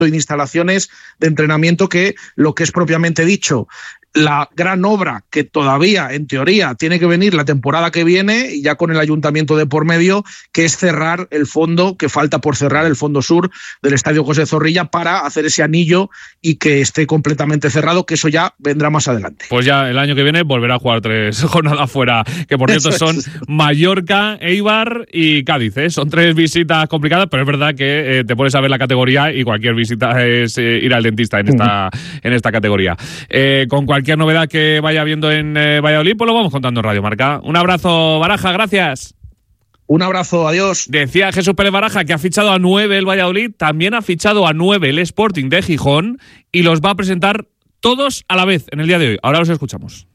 de instalaciones de entrenamiento que lo que es propiamente dicho. La gran obra que todavía, en teoría, tiene que venir la temporada que viene, y ya con el ayuntamiento de por medio, que es cerrar el fondo, que falta por cerrar el fondo sur del Estadio José Zorrilla para hacer ese anillo y que esté completamente cerrado, que eso ya vendrá más adelante. Pues ya el año que viene volverá a jugar 3 jornadas fuera, que por cierto son Mallorca, Eibar y Cádiz, ¿eh? Son 3 visitas complicadas, pero es verdad que te pones a ver la categoría y cualquier visita es ir al dentista en esta categoría. Con cualquier novedad que vaya habiendo en Valladolid, pues lo vamos contando en Radio Marca. Un abrazo, Baraja, gracias. Un abrazo, adiós. Decía Jesús Pérez Baraja que ha fichado a 9 el Valladolid, también ha fichado a 9 el Sporting de Gijón y los va a presentar todos a la vez en el día de hoy. Ahora los escuchamos.